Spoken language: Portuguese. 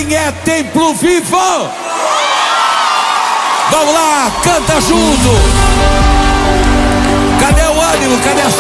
quem é Templo Vivo? Vamos lá, canta junto. Cadê o ânimo? Cadê a